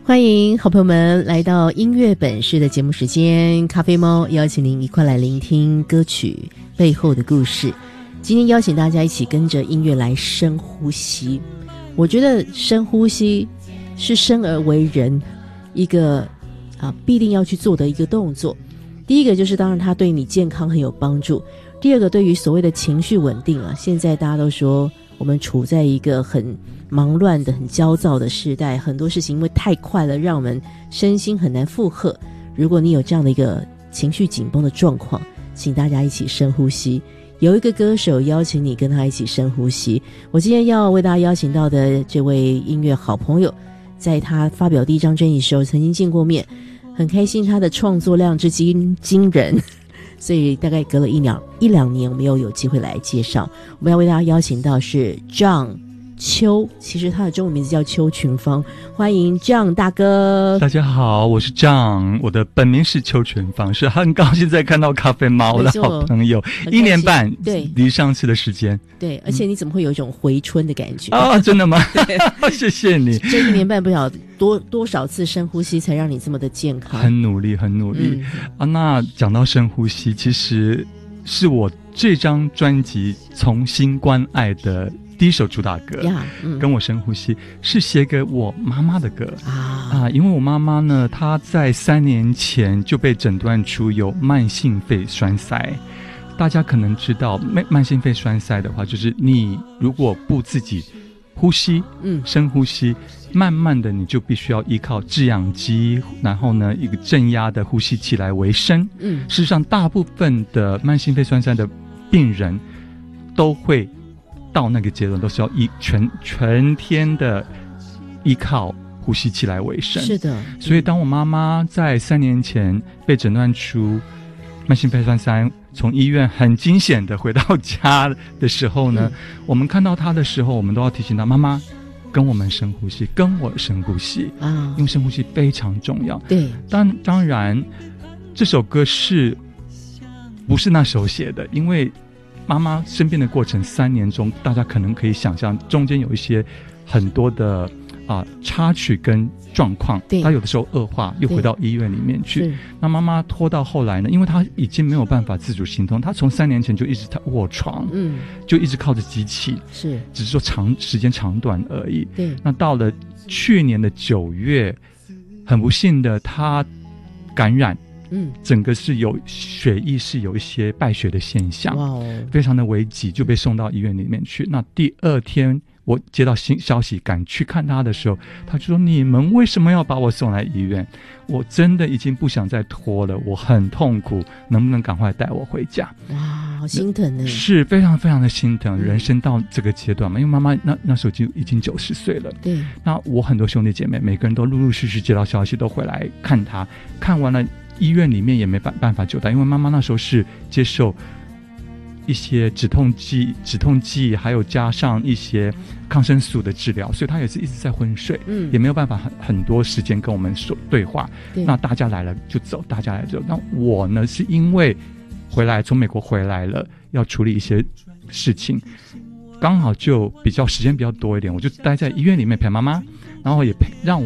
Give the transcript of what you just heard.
欢迎好朋友们来到音乐本事的节目时间，咖啡猫邀请您一块来聆听歌曲背后的故事。今天邀请大家一起跟着音乐来深呼吸。我觉得深呼吸是生而为人一个必定要去做的一个动作。第一个就是当然它对你健康很有帮助，第二个对于所谓的情绪稳定现在大家都说我们处在一个很忙乱的很焦躁的时代，很多事情因为太快了让我们身心很难负荷。如果你有这样的一个情绪紧绷的状况，请大家一起深呼吸。有一个歌手邀请你跟他一起深呼吸。我今天要为大家邀请到的这位音乐好朋友，在他发表第一张专辑的时候曾经见过面，很开心他的创作量之惊人，所以大概隔了一两年我们又有机会来介绍。我们要为大家邀请到是 John 邱，其实他的中文名字叫邱群芳。欢迎 John 大哥。 大家好，我是 John， 我的本名是邱群芳，是很高兴再看到咖啡猫，我的好朋友，1年半，对，离上次的时间， 对，而且你怎么会有一种回春的感觉真的吗？谢谢你。 这1年半不晓得多少次深呼吸才让你这么的健康？ 很努力那讲到深呼吸，其实是我这张专辑重新关爱的第一首主打歌，跟我深呼吸是写给我妈妈的歌因为我妈妈呢，她在3年前就被诊断出有慢性肺栓塞。大家可能知道慢性肺栓塞的话，就是你如果不自己呼吸深呼吸，慢慢的你就必须要依靠制氧机，然后呢一个正压的呼吸器来维生。事实上大部分的慢性肺栓塞的病人都会到那个阶段，都是要全天的依靠呼吸器来维生。是的，所以当我妈妈在3年前被诊断出慢性肺栓塞，从医院很惊险的回到家的时候呢，我们看到她的时候，我们都要提醒她，妈妈跟我们深呼吸，跟我深呼吸因为深呼吸非常重要。对，当然这首歌不是那时候写的，因为妈妈生病的过程3年中，大家可能可以想象中间有一些很多的插曲跟状况，她有的时候恶化又回到医院里面去。那妈妈拖到后来呢，因为她已经没有办法自主行动，她从3年前就一直卧床，就一直靠着机器，只是说时间长短而已。那到了去年的9月，很不幸的她感染，整个是有血液是有一些败血的现象，非常的危急，就被送到医院里面去。那第2天我接到消息赶去看他的时候，他就说，你们为什么要把我送来医院？我真的已经不想再拖了，我很痛苦，能不能赶快带我回家？哇，好心疼呢。是非常非常的心疼，人生到这个阶段嘛，因为妈妈那时候就已经90岁了。对，那我很多兄弟姐妹每个人都陆陆续续接到消息都回来看他，看完了医院里面也没办法救他，因为妈妈那时候是接受一些止痛剂还有加上一些抗生素的治疗，所以他也是一直在昏睡，也没有办法很多时间跟我们对话。那大家来了就走，大家来走。那我呢，是因为从美国回来了，要处理一些事情，刚好就时间比较多一点，我就待在医院里面陪妈妈，然后也让